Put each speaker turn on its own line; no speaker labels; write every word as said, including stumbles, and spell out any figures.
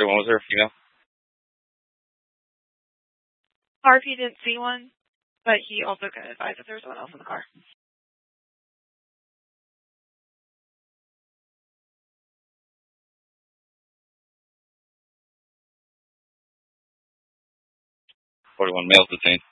forty-one, was there a female?
R P didn't see one, but he also could advise if there's someone else in the car.
forty-one males detained.